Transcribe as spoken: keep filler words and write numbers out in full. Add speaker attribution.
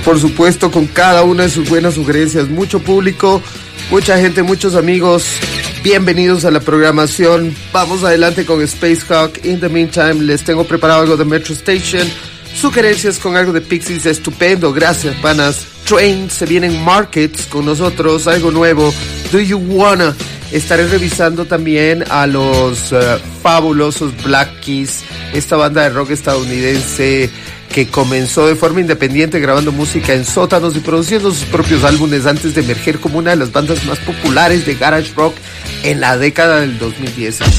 Speaker 1: por supuesto, con cada una de sus buenas sugerencias. Mucho público, mucha gente, muchos amigos. Bienvenidos a la programación. Vamos adelante con Space Hawk. In the meantime, les tengo preparado algo de Metro Station. Sugerencias con algo de Pixies, estupendo. Gracias, panas. Train, se vienen Markets con nosotros, algo nuevo. Do You Wanna? Estaré revisando también a los uh, fabulosos Black Keys, esta banda de rock estadounidense que comenzó de forma independiente grabando música en sótanos y produciendo sus propios álbumes antes de emerger como una de las bandas más populares de garage rock en la década del dos mil diez.